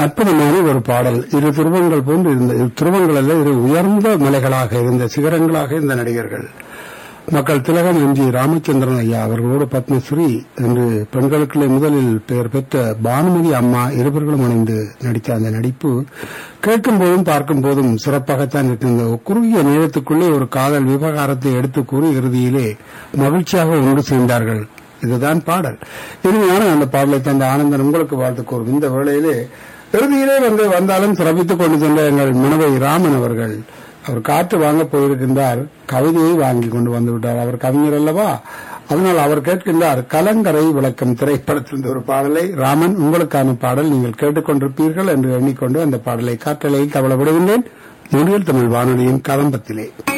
அற்புதமான ஒரு பாடல். இரு துருவங்கள் போன்று இருந்த துருவங்கள் அல்ல, இரு உயர்ந்த மலைகளாக இருந்த சிகரங்களாக இருந்த நடிகர்கள். மக்கள் திலகம் எம். ஜி. ராமச்சந்திரன் ஐயா அவர்களோடு பத்மஸ்ரீ என்று பெண்களுக்குள்ளே முதலில் பெயர் பெற்ற பானுமதி அம்மா இருவர்களும் இணைந்து நடித்த அந்த நடிப்பு கேட்கும் போதும் பார்க்கும் போதும் சிறப்பாகத்தான் இருக்கின்ற. குறுகிய நேரத்துக்குள்ளே ஒரு காதல் விவகாரத்தை எடுத்து கூறி இறுதியிலே மகிழ்ச்சியாக ஒன்று சேர்ந்தார்கள். இதுதான் பாடல். இறுதியான அந்த பாடலை தந்த ஆனந்தன் உங்களுக்கு வாழ்த்து கூறும் இந்த வேளையிலே இறுதியிலே வந்தாலும் சிறப்பித்துக் கொண்டு சென்ற எங்கள் மனைவி ராமன் அவர்கள், அவர் காற்று வாங்க போயிருக்கின்றார், கவிதையை வாங்கி கொண்டு வந்து விட்டார். அவர் கவிஞர் அல்லவா, அதனால் அவர் கேட்கின்றார் கலங்கரை விளக்கம் திரைப்படத்திலிருந்து ஒரு பாடலை. ராமன், உங்களுக்கான பாடல் நீங்கள் கேட்டுக்கொண்டிருப்பீர்கள் என்று எண்ணிக்கொண்டு அந்த பாடலை காற்றலையில் கவலை விடுகின்றேன். மொழியில் தமிழ் வானொலியின் கதம்பத்திலே.